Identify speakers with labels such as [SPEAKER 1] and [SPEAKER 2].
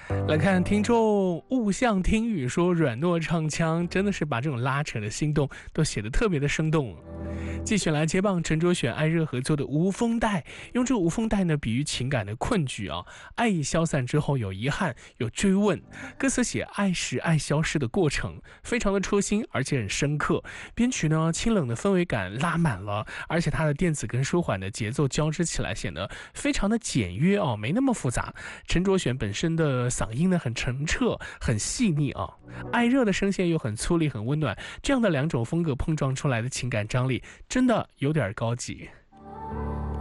[SPEAKER 1] 来看听众物象听雨说，软糯唱腔真的是把这种拉扯的心动都写得特别的生动。继续来接棒陈卓选爱热合作的无风带，用这个无风带呢比喻情感的困局啊，爱意消散之后有遗憾，有追问，歌词写爱时爱消失的过程，非常的戳心，而且很深刻。编曲呢清冷的氛围感拉满了，而且它的电子跟舒缓的节奏交织起来，显得非常的简约哦，没那么复杂。陈卓选本身的嗓音呢很澄澈，很细腻啊，爱热的声线又很粗粝，很温暖，这样的两种风格碰撞出来的情感张力，真的有点高级。